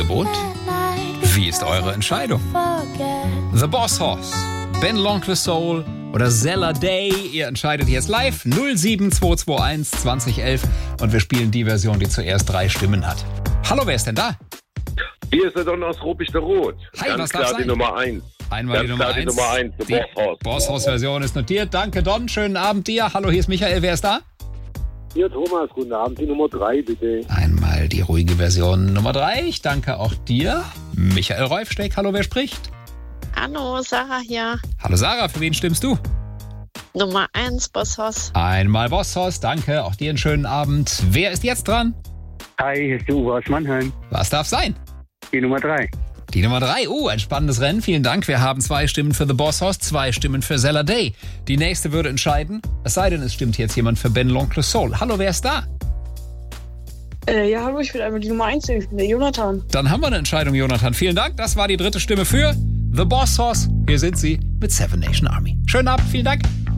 Und wie ist eure Entscheidung? The Boss Hoss, Ben L'Oncle Soul oder Zella Day? Ihr entscheidet jetzt live 07221 2011 und wir spielen die Version, die zuerst 3 Stimmen hat. Hallo, wer ist denn da? Hier ist der Don aus Rot. Hi, ganz was klar darf sein? Die Nummer 1. Einmal ganz die Nummer klar 1. Die Nummer 1, Die Boss Hoss Version ist notiert. Danke, Don. Schönen Abend dir. Hallo, hier ist Michael. Wer ist da? Hier Thomas, guten Abend, die Nummer 3 bitte. Einmal die ruhige Version Nummer 3. Ich danke auch dir. Michael Reufsteck. Hallo, wer spricht? Hallo, Sarah hier. Hallo Sarah, für wen stimmst du? Nummer 1, Boss Hoss. Einmal Boss Hoss. Danke, auch dir einen schönen Abend. Wer ist jetzt dran? Hi, hier ist der Uwe aus Mannheim, Was darf sein? die Nummer 3. Die Nummer 3. Ein spannendes Rennen. Vielen Dank. Wir haben 2 Stimmen für The Boss Hoss, 2 Stimmen für Zella Day. Die nächste würde entscheiden, es sei denn, es stimmt jetzt jemand für Ben L'Oncle Soul. Hallo, wer ist da? Ja, hallo, ich will einmal die Nummer 1 nehmen. Ich bin der Jonathan. Dann haben wir eine Entscheidung, Jonathan. Vielen Dank. Das war die 3. Stimme für The Boss Hoss. Hier sind sie mit Seven Nation Army. Schönen Abend. Vielen Dank.